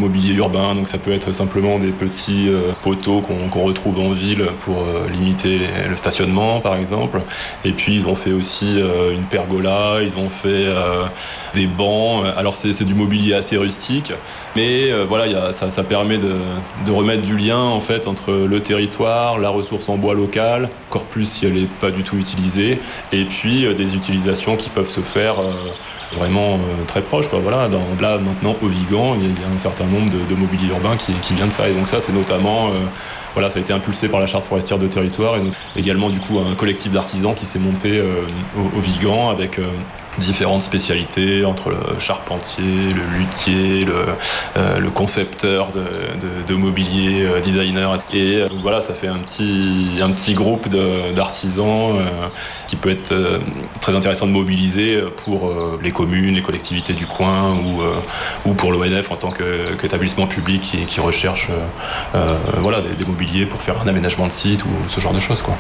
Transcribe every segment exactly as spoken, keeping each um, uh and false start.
mobilier urbain, donc ça peut être simplement des petits euh, poteaux qu'on, qu'on retrouve en ville pour euh, limiter les, le stationnement par exemple. Et puis ils ont fait aussi euh, une pergola, ils ont fait euh, des bancs. Alors c'est, c'est du mobilier assez rustique, mais euh, voilà, y a, ça, ça permet de, de remettre du lien en fait entre le territoire, la ressource en bois locale, encore plus si elle n'est pas du tout utilisée, et puis euh, des utilisations qui peuvent se faire euh, vraiment euh, très proches, quoi. Voilà, dans, là maintenant au Vigan, il y, y a un certain nombre de, de mobilier urbain qui, qui vient de ça, et donc ça c'est notamment euh, voilà, ça a été impulsé par la charte forestière de territoire, et donc, également du coup un collectif d'artisans qui s'est monté euh, au, au Vigan avec euh, différentes spécialités entre le charpentier, le luthier, le, euh, le concepteur de, de, de mobilier, euh, designer. Et euh, donc voilà, ça fait un petit, un petit groupe de, d'artisans euh, qui peut être euh, très intéressant de mobiliser pour euh, les communes, les collectivités du coin ou, euh, ou pour l'O N F en tant que, qu'établissement public qui, qui recherche euh, euh, voilà, des, des mobiliers pour faire un aménagement de site ou ce genre de choses, quoi.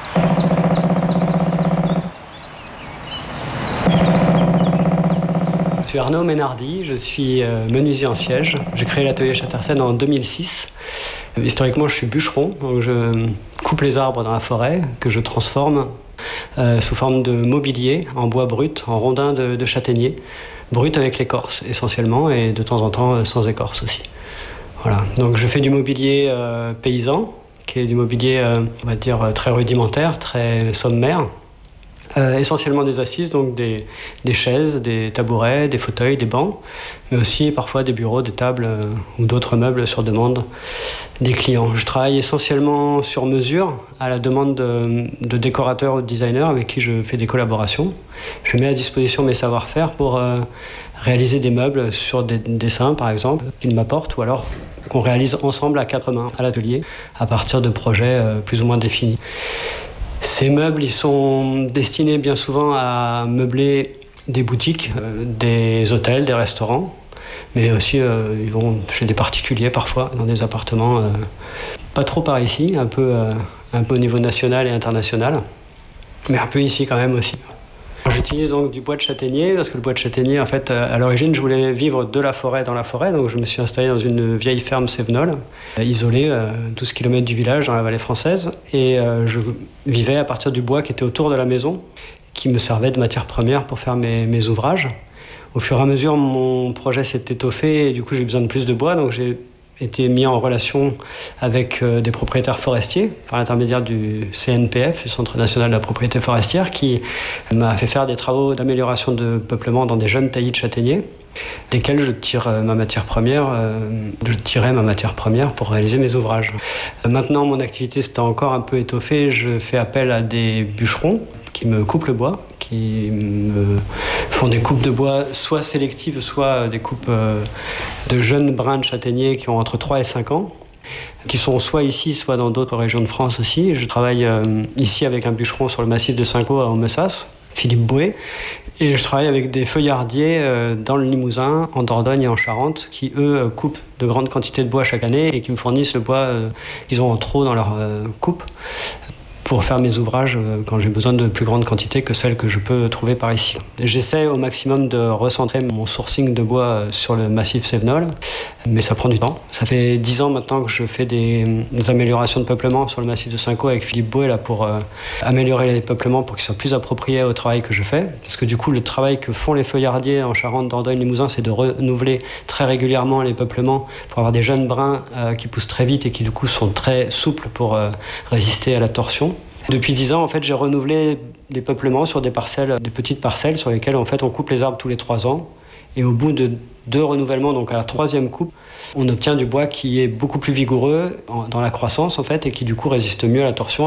Je suis Arnaud Ménardi, je suis menuisier en siège. J'ai créé l'atelier Chattersen en deux mille six. Historiquement, je suis bûcheron, donc je coupe les arbres dans la forêt que je transforme euh, sous forme de mobilier en bois brut, en rondins de, de châtaignier, brut avec l'écorce essentiellement et de temps en temps sans écorce aussi. Voilà. Donc je fais du mobilier euh, paysan, qui est du mobilier, euh, on va dire, très rudimentaire, très sommaire. Euh, essentiellement des assises, donc des, des chaises, des tabourets, des fauteuils, des bancs, mais aussi parfois des bureaux, des tables euh, ou d'autres meubles sur demande des clients. Je travaille essentiellement sur mesure, à la demande de, de décorateurs ou de designers avec qui je fais des collaborations. Je mets à disposition mes savoir-faire pour euh, réaliser des meubles sur des dessins, par exemple, qu'ils m'apportent, ou alors qu'on réalise ensemble à quatre mains à l'atelier, à partir de projets euh, plus ou moins définis. Ces meubles, ils sont destinés bien souvent à meubler des boutiques, euh, des hôtels, des restaurants, mais aussi euh, ils vont chez des particuliers parfois, dans des appartements, euh, pas trop par ici, un peu, euh, un peu au niveau national et international, mais un peu ici quand même aussi. J'utilise donc du bois de châtaignier, parce que le bois de châtaignier, en fait, à l'origine, je voulais vivre de la forêt dans la forêt, donc je me suis installé dans une vieille ferme Cévenol, isolée, euh, douze kilomètres du village, dans la vallée française, et euh, je vivais à partir du bois qui était autour de la maison, qui me servait de matière première pour faire mes, mes ouvrages. Au fur et à mesure, mon projet s'est étoffé, et du coup, j'ai eu besoin de plus de bois, donc j'ai été mis en relation avec euh, des propriétaires forestiers par l'intermédiaire du C N P F, le Centre national de la propriété forestière, qui m'a fait faire des travaux d'amélioration de peuplement dans des jeunes taillis de châtaigniers, desquels je tire euh, ma matière première, euh, je tirais ma matière première pour réaliser mes ouvrages. Euh, maintenant, mon activité s'est encore un peu étoffée. Je fais appel à des bûcherons qui me coupent le bois, qui me font des coupes de bois soit sélectives, soit des coupes euh, de jeunes brins de châtaigniers qui ont entre trois et cinq ans, qui sont soit ici, soit dans d'autres régions de France aussi. Je travaille euh, ici avec un bûcheron sur le massif de Cinquaux à Aumessas, Philippe Bouet, et je travaille avec des feuillardiers euh, dans le Limousin, en Dordogne et en Charente, qui eux coupent de grandes quantités de bois chaque année et qui me fournissent le bois euh, qu'ils ont en trop dans leur euh, coupe, pour faire mes ouvrages quand j'ai besoin de plus grandes quantités que celles que je peux trouver par ici. J'essaie au maximum de recentrer mon sourcing de bois sur le massif Cévenol, mais ça prend du temps. Ça fait dix ans maintenant que je fais des, des améliorations de peuplement sur le massif de Cinquaux avec Philippe Bouet là, pour euh, améliorer les peuplements pour qu'ils soient plus appropriés au travail que je fais. Parce que du coup, le travail que font les feuillardiers en Charente, Dordogne, Limousin, c'est de renouveler très régulièrement les peuplements pour avoir des jeunes brins euh, qui poussent très vite et qui du coup sont très souples pour euh, résister à la torsion. Depuis dix ans, en fait, j'ai renouvelé des peuplements sur des parcelles, des petites parcelles sur lesquelles en fait, on coupe les arbres tous les trois ans. Et au bout de deux renouvellements, donc à la troisième coupe, on obtient du bois qui est beaucoup plus vigoureux dans la croissance en fait, et qui du coup résiste mieux à la torsion.